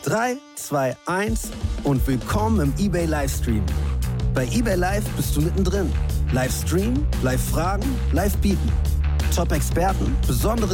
3, 2, 1 und willkommen im eBay Livestream. Bei eBay Live bist du mittendrin. Livestream, Live-Fragen, Live-Bieten. Top-Experten, besondere